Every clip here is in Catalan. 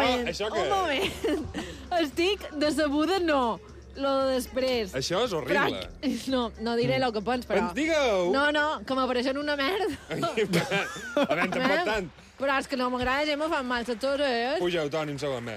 Això un moment. Estic decebuda, no. Lo de després. Això és horrible. No diré el que pens, però... Ens digueu! No, que m'apareixen una merda. Havent tampoc tant. Però és que no m'agrada, ja me fan mal les tores. Pugeu, Toni, un segon,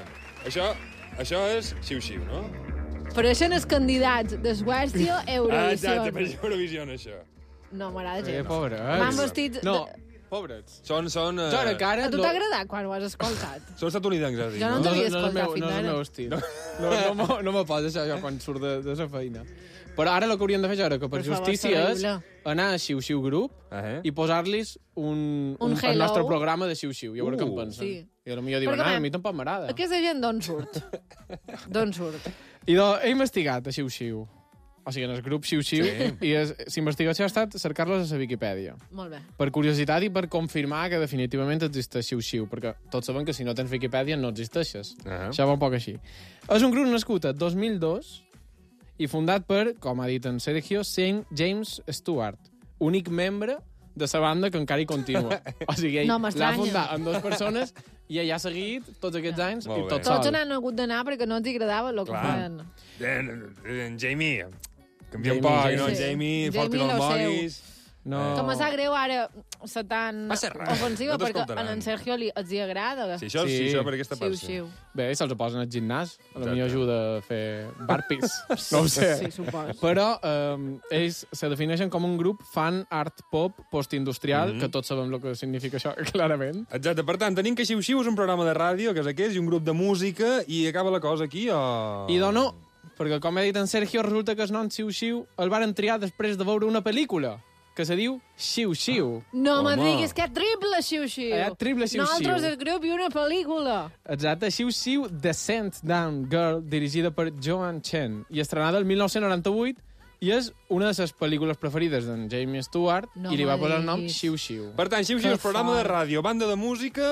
Això és xiu-xiu, no? Apareixen els candidats de Suècia a Eurovisió. Exacte, per Eurovisió, això. No m'agrada gens. Pobrets. M'han vestit... No, pobrets. Són... Jo ara cara... A tu t'ha agradat quan ho has escoltat? Són estatunidencs, has dit, Jo no no? t'havia escoltat fins No és el ara. meu estil. No me posa això jo quan surt de la feina. Però ara el que hauríem de fer jo era que per justícia és anar a Xiu-Xiu Group i posar-los un el nostre programa de Xiu-Xiu. I a veure què en pensen. Sí. I potser diuen, a mi tampoc m'agrada. Aquesta gent d'on surt? D'on surt? I he investigat a Xiu-Xiu. O sigui, en el grup Xiu-Xiu. I l'investigació ha estat cercar-los a la Viquipèdia. Molt bé. Per curiositat i per confirmar que definitivament existeix Xiu-Xiu, perquè tots saben que si no tens Viquipèdia no existeixes. Això va un poc així. És un grup nascut a 2002 i fundat per, com ha dit en Sergio, Saint James Stewart, únic membre de la banda que encara hi continua. O sigui, ell l'ha fundat amb 2 persones i ella ha seguit tots aquests anys i tot sol. Tots n'han hagut d'anar perquè no els agradava el que feien. En Jamie, canvia un poc, no? En Jamie, Forti dels Moguis... Que me sap greu ara ser tan ofensiva, perquè en Sergio els hi agrada. Sí, això per aquesta part. Bé, se'ls posen al gimnàs, potser ajuda a fer burpees, no ho sé. Sí, supos. Però ells se defineixen com un grup fan art pop postindustrial, que tots sabem el que significa això, clarament. Exacte, per tant, tenim que Xiu-Xiu és un programa de ràdio, que és aquest, i un grup de música, i acaba la cosa aquí, o... I no, perquè com ha dit en Sergio, resulta que el nom Xiu-Xiu el varen triar després de veure una pel·lícula que se diu Xiu-Xiu. No me diguis que és triple Xiu-Xiu. Triple Xiu-Xiu. Nosaltres, el grup, i una pel·lícula. Exacte, Xiu-Xiu Descent Down Girl, dirigida per Joan Chen, i estrenada el 1998, i és una de les pel·lícules preferides d'en Jamie Stewart, i li va posar el nom Xiu-Xiu. Per tant, Xiu-Xiu és programa de ràdio, banda de música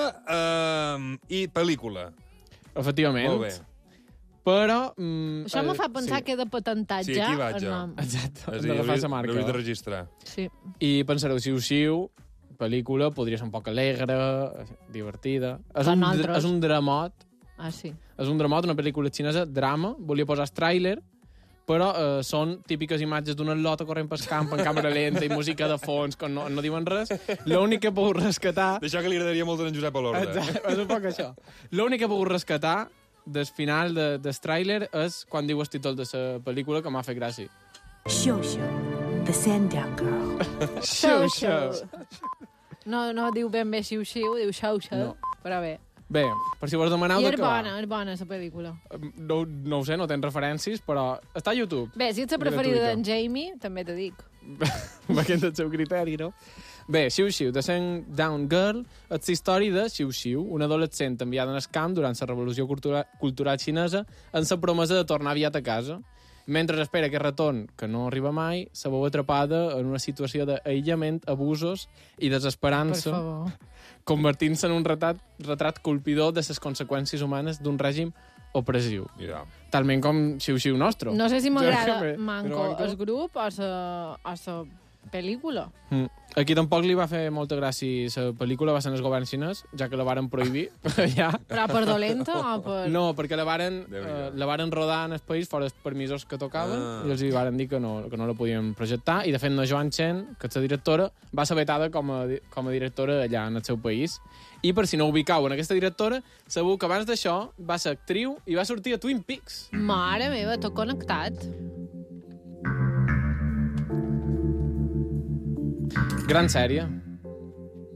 i pel·lícula. Efectivament. Molt bé. Però... Això me fa pensar que he de patentar ja. Sí, aquí vaig jo. Exacte, hem d'agafar la marca. L'heu de registrar. Sí. I pensareu, Xiu-Xiu, pel·lícula, podria ser un poc alegre, divertida. És un dramot. Ah, sí. És un dramot, una pel·lícula xinesa, drama. Volia posar el tràiler, però són típiques imatges d'una lota corrent pel camp en càmera lenta i música de fons, que no diuen res. L'únic que he pogut rescatar... D'això que li agradaria molt a en Josep Alorda. Exacte, és un poc això. L'únic que he pogut rescatar del final del tràiler és quan diu el títol de la pel·lícula, que m'ha fet gràcia. Xiu-Xiu, the Sandown Girl. Xiu-Xiu. No diu ben bé Xiu-Xiu, diu Xiu-Xiu, però bé. Bé, per si vos demaneu... I és bona, la pel·lícula. No ho sé, no tens referències, però està a YouTube. Bé, si ets la preferida d'en Jamie, també t'ho dic. Aquest és el seu criteri, no? Bé, Xiu-Xiu, The Down Girl, és la història de Xiu-Xiu, una adolescent enviada en el camp durant la revolució cultural xinesa amb la promesa de tornar aviat a casa. Mentre espera aquest retorn, que no arriba mai, se veu atrapada en una situació d'aïllament, abusos i desesperança, convertint-se en un retrat colpidor de les conseqüències humanes d'un règim opressiu. Yeah. Talment com Xiu-Xiu nostre. No sé si m'agrada manco el grup o la pel·lícula. Aquí tampoc li va fer molta gràcia la pel·lícula, va ser en el govern xinès, ja que la varen prohibir. Ja. Però per dolenta o per... No, perquè la varen rodar en el país fora els permisos que tocaven i els varen dir que no la podien projectar, i de fet la Joan Chen, que és la directora, va ser vetada com a directora allà en el seu país. I per si no ubicau en aquesta directora, sabeu que abans d'això va ser actriu i va sortir a Twin Peaks. Mare meva, tot connectat. Gran sèrie.